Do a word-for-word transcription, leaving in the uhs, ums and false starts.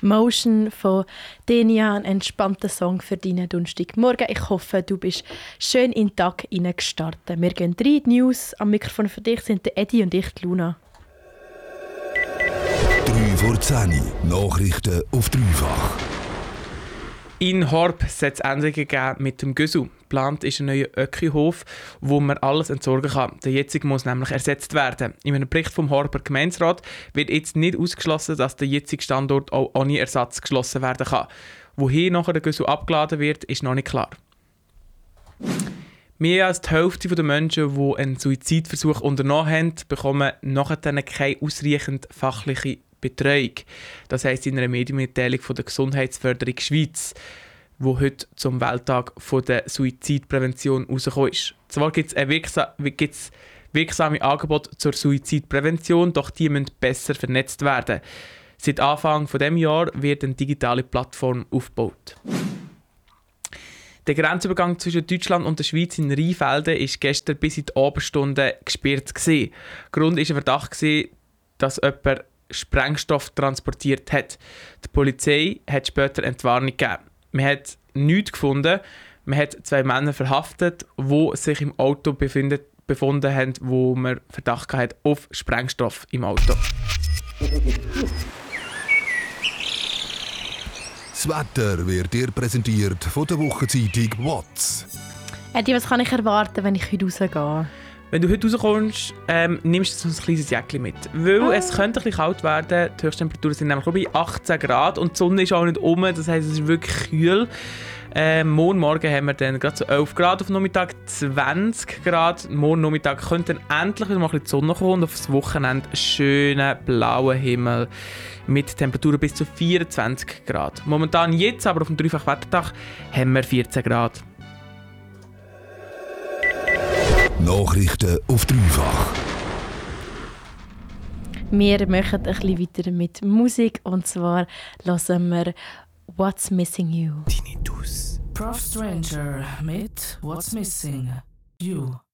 Motion von Denia, ein entspannter Song für deinen Donnerstagmorgen. Ich hoffe, du bist schön in den Tag hineingestartet. Wir gehen rein, die News. Am Mikrofon für dich sind der Eddie und ich, die Luna. drei vor zehn, Nachrichten auf dreifach. In Horb soll es Änderungen geben mit dem Gösu. Geplant ist ein neuer Ökkihof, wo man alles entsorgen kann. Der jetzige muss nämlich ersetzt werden. In einem Bericht vom Horber Gemeinderat wird jetzt nicht ausgeschlossen, dass der jetzige Standort auch ohne Ersatz geschlossen werden kann. Wohin nachher der Gösu abgeladen wird, ist noch nicht klar. Mehr als die Hälfte der Menschen, die einen Suizidversuch unternommen haben, bekommen nachher keine ausreichend fachliche Betreuung. Das heisst in einer Medienmitteilung von der Gesundheitsförderung Schweiz, wo heute zum Welttag von der Suizidprävention herausgekommen ist. Zwar gibt es wirksa- gibt's wirksame Angebote zur Suizidprävention, doch die müssen besser vernetzt werden. Seit Anfang dieses Jahres wird eine digitale Plattform aufgebaut. Der Grenzübergang zwischen Deutschland und der Schweiz in Rheinfelden war gestern bis in die Abendstunden gesperrt. Grund war ein Verdacht, dass jemand Sprengstoff transportiert hat. Die Polizei hat später Entwarnung gegeben. Man hat nichts gefunden. Man hat zwei Männer verhaftet, die sich im Auto befindet, befunden haben, wo man Verdacht hatte auf Sprengstoff im Auto. Das Wetter wird dir präsentiert von der Wochenzeitung WhatsApp. Eddie, was kann ich erwarten, wenn ich heute rausgehe? Wenn du heute rauskommst, ähm, nimmst du so ein kleines Jäckchen mit. Weil ah. es könnte ein bisschen kalt werden. Die Höchsttemperaturen sind nämlich bei achtzehn Grad und die Sonne ist auch nicht um. Das heisst, es ist wirklich kühl. Ähm, morgen Morgen haben wir dann gerade so elf Grad, auf Nachmittag zwanzig Grad. Morgen Nachmittag könnte dann endlich wieder mal ein bisschen die Sonne kommen und auf das Wochenende einen schönen blauen Himmel mit Temperaturen bis zu vierundzwanzig Grad. Momentan jetzt, aber auf dem dreifachen Wettertag, haben wir vierzehn Grad. Nachrichten auf dreifach. Wir machen ein bisschen weiter mit Musik und zwar hören wir What's Missing You. Tinnitus. Prof Stranger mit What's Missing You.